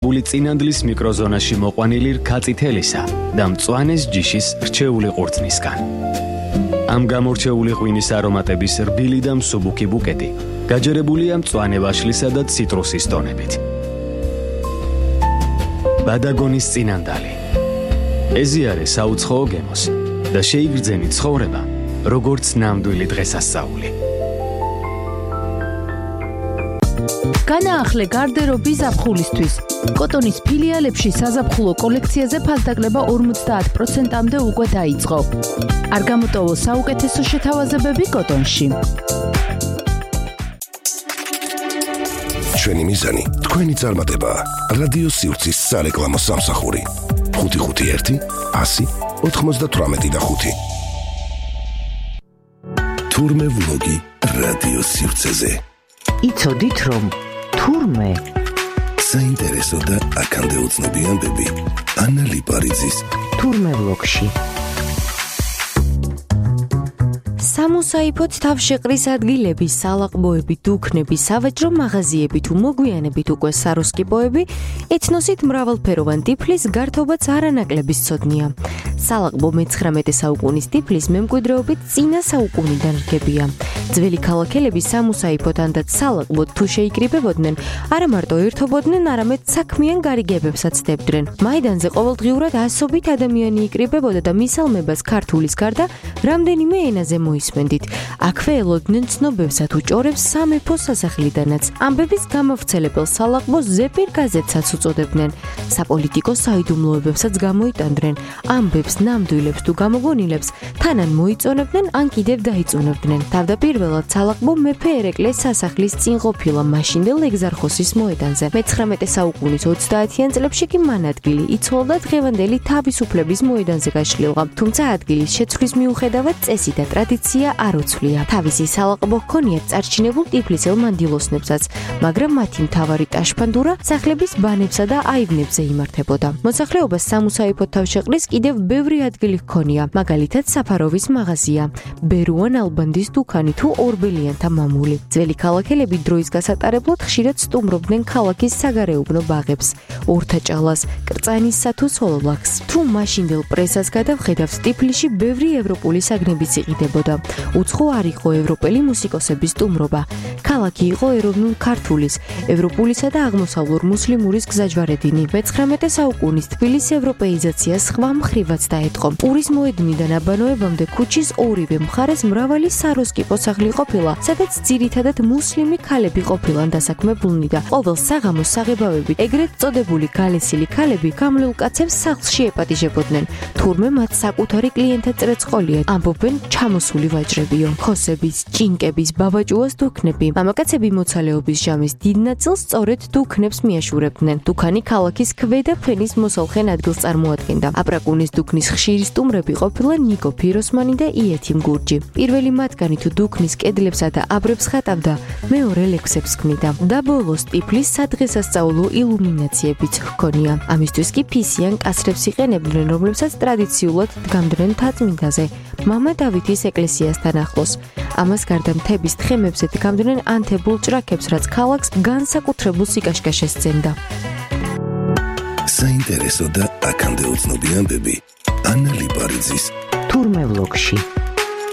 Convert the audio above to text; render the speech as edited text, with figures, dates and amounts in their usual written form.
გაზაფხული წინანდლის მიკროზონაში მოყვანილი რქაწითელისა და მწვანეს ჯიშის რჩეული ყურძნისგან. ამ გამორჩეული ღვინის არომატების რბილი და მსუბუქი ბუკეტი გაჯერებულია მწვანე ვაშლისა და ციტრუსის ტონებით. ბადაგონის წინანდალი ეზიარე საუცხოო გემოს და შეიგრძენი ცხოვრება, როგორც ნამდვილი დღესასწაული. განაახლე გარდერობი ზაფხულისთვის. კოტონის ფილიალებში საზაფხულო კოლექციაზე ფასდაკლება 50%-მდე უკვე დაიწყო. არ გამოტოვო საუკეთესო შეთავაზებები კოტონში. ჩვენი მიზანი თქვენი წარმატება. რადიო სივრცის სარეკლამო სამსახური 551 100 98 თურმე ვლოგი რადიო სივრცეზე. იცოდით რომ თურმე საინტერესო და აქამდე უცნობიანდები ანა ლიპარიძის თურმე ვლოგში. სამუსაიფოდ თავშეყრის ადგილები, სალაყბოები, დუქნები, სავაჭრო მაღაზიები თუ მოგვიანებით უკვე საროსკიპოები ეთნოსით მრავალფეროვან ტიფლის გართობაც არანაკლების ცოდნია. სალაყბო მე-19 საუკუნის ტიფლის მემკვიდრეობით წინა საუკუნიდან რგებია. ძველი ქალაქელები სამუსაიფოდ ანდაც სალაყბოდ თუ შეიკრიბებოდნენ, არა მარტო ერთობოდნენ, არამედ საქმიან გარიგებებსაც დებდნენ. მაიდანზე ყოველდღიურად ასობით ადამიანი იკრიბებოდა და მისალმებას ქართულის გარდა რამდენიმე ენაზე მოისმენდით. აქვე ელოდნენ ცნობებსა თუ ჭორებს სამეფო სასახლიდანაც. ამბების გამავრცელებელ სალაყბოს ზეპირ გაზეთსაც უწოდებდნენ. საპოლიტიკო საიდუმლოებებსაც გამოიტანდნენ. ამბებს, ნამდვილებს თუ გამოგონილებს თან ან მოიწონებდნენ, ან კიდევ დაიწუნებდნენ. თავდაპირველად სალაყბო მეფე ერეკლეს სასახლის წინ ყოფილა მაშინდელ ეგზარხოსის მოედანზე. მე-19 საუკუნის 30-იან წლებში კი მან ადგილი იცვალა და დღევანდელი თავისუფლების მოედანზე გაშლილღა. თუმცა ადგილის შეცვლის მიუხედავად წესი და ტრადიცია არ უცვლია. თავისი სალაყბო ჰქონიათ წარჩინებულ ტიფლისელ მანდილოსნებსაც, მაგრამ მათი მთავარი ტაშფანდურა სახლების ბანებსა და აივნებზე იმართებოდა. მოსახლეობას სამუსაიფოდ თავშეყრის კიდევ ბევრი ადგილი ჰქონია, მაგალითად საფაროვის მაღაზია, ბერუან ალბანდის დუქანი თუ ორბელიანთა მამული. ძველი ქალაქელები დროის გასატარებლად ხშირად სტუმრობდნენ ქალაქის საგარეუბნო ბაღებს, ორთაჭალას, კრწანისა თუ სოლოლაკს. თუ მაშინდელ პრესას გადავხედავთ, ტიფლიში ბევრი ევროპული საგნებიც იყიდებოდა. უცხო არ იყო ევროპელი მუსიკოსების სტუმრობა. ქალაქი იყო ეროვნულ ქართულის, ევროპულისა და აღმოსავლურ მუსლიმურის გზაჯვარედინი. მე-19 საუკუნის თბილის ევროპეიზაციას სხვა მხრივაც დაეთყო. პურის მოედნიდან აბანოებამდე ქუჩის ორივე მხარეს მრავალი საროსკიპო სახლი ყოფილა, სადაც ძირითადად მუსლიმი ქალები ყოფილან დასაქმებულნი და ყოველ საღამოს საღებავებით ეგრეთ წოდებული გალესილი ქალები გამლულ კაცებს სახლში ეპატიჟებოდნენ. თურმე მათ საკუთარი კლიენტად წერწყოლია, ამბობენ ჩამოსული ვაჭრებიო. ხოსების, ჭინკების, ბაბაჭუას დუქნები. მამაკაცები მოცალეობის ჟამის დიდ ნაწილს სწორედ დუქნებს მიაშურებდნენ. დუქანი ქალაქის ქვედა ფენის მოსალხენ ადგილს წარმოადგენდა. აპრაკუნის დუქნის ხშირი სტუმრები ყოფილან ნიკო ფიროსმანი და იეთიმ გურჯი. პირველი მათგანი თუ დუქნის კედლებსა და აბრებს ხატავდა, მეორე ლექსებს ქმნიდა. და ბოლოს ტიფლის სადღესასწაულო ილუმინაციებიც ჰქონია. ამისთვის კი ფისიან კასრებს იყენებდნენ, რომლებსაც ტრადიციულად დგამდნენ თაწმინდაზე, მამა დავითის ეკლესიასთან ახლოს. ამას გარდა მთების თხემებზე დგამდნენ ანთებულ ჭრაქებს, რაც ქალაქს განსაკუთრებულ სიკაშკაშეს სცემდა. საინტერესო და აქამდე უცნობიანდები ანა ლიპარიძის თურმე ვლოგში.